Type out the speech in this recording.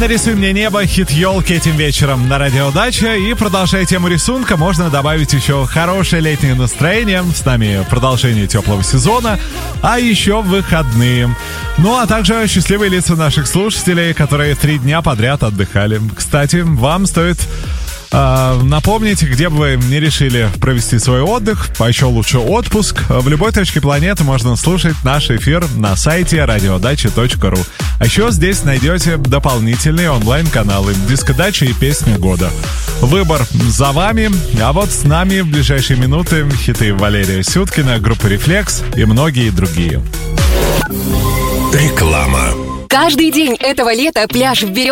«Нарисуй мне небо», хит елки этим вечером на Радио Дача. И продолжая тему рисунка, можно добавить еще хорошее летнее настроение. С нами продолжение теплого сезона, а еще выходные. Ну, а также счастливые лица наших слушателей, которые 3 дня подряд отдыхали. Кстати, вам стоит напомните, где бы вы не решили провести свой отдых, а еще лучше отпуск, в любой точке планеты можно слушать наш эфир на сайте radiodacha.ru. А еще здесь найдете дополнительные онлайн-каналы «Дискодача» и «Песня года». Выбор за вами, а вот с нами в ближайшие минуты хиты Валерия Сюткина, группы «Рефлекс» и многие другие. Реклама. Каждый день этого лета пляж в Березовом